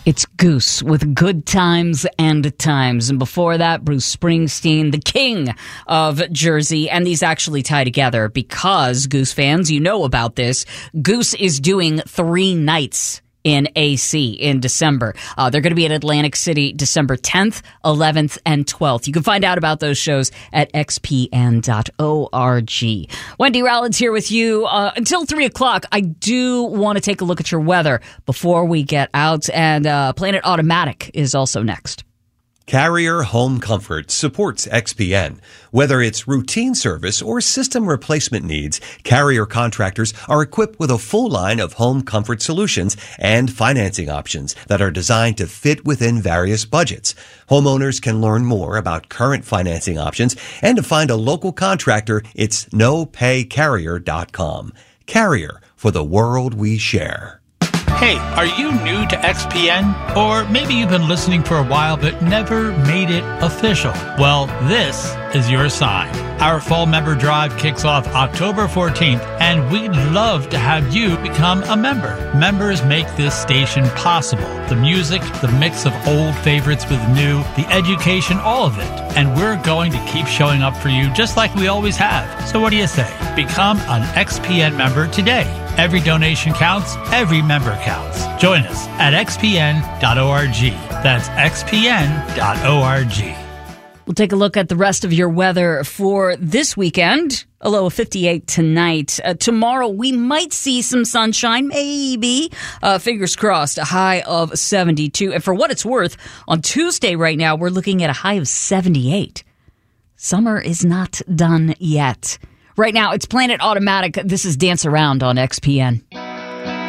It's Goose with Good Times and Times. And before that, Bruce Springsteen, the king of Jersey. And these actually tie together because, Goose fans, you know about this. Goose is doing 3 nights in AC in December. They're going to be at Atlantic City December 10th, 11th, and 12th. You can find out about those shows at xpn.org. Wendy Rowlands here with you until 3 o'clock. I do want to take a look at your weather before we get out, and Planet Automatic is also next. Carrier Home Comfort supports XPN. Whether it's routine service or system replacement needs, Carrier contractors are equipped with a full line of home comfort solutions and financing options that are designed to fit within various budgets. Homeowners can learn more about current financing options and to find a local contractor, it's nopaycarrier.com. Carrier, for the world we share. Hey, are you new to XPN? Or maybe you've been listening for a while but never made it official? Well, this is your sign. Our fall member drive kicks off October 14th, and we'd love to have you become a member. Members make this station possible. The music, the mix of old favorites with new, the education, all of it. And we're going to keep showing up for you just like we always have. So what do you say? Become an XPN member today. Every donation counts. Every member counts. Join us at xpn.org. That's xpn.org. We'll take a look at the rest of your weather for this weekend. A low of 58 tonight. Tomorrow, we might see some sunshine, maybe. Fingers crossed, a high of 72. And for what it's worth, on Tuesday right now, we're looking at a high of 78. Summer is not done yet. Right now, it's Planet Automatic. This is Dance Around on XPN.